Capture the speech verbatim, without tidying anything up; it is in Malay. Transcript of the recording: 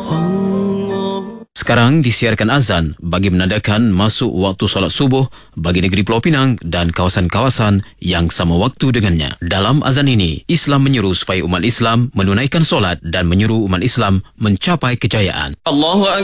Sekarang disiarkan azan bagi menandakan masuk waktu solat subuh bagi negeri Pulau Pinang dan kawasan-kawasan yang sama waktu dengannya. Dalam azan ini, Islam menyuruh supaya umat Islam menunaikan solat dan menyuruh umat Islam mencapai kejayaan. Allahu Akbar.